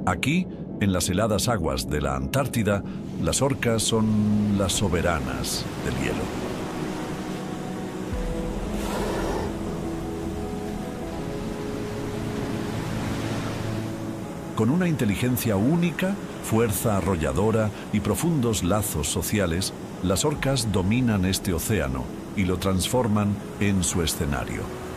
Aquí, en las heladas aguas de la Antártida, las orcas son las soberanas del hielo. Con una inteligencia única, fuerza arrolladora y profundos lazos sociales, las orcas dominan este océano y lo transforman en su escenario.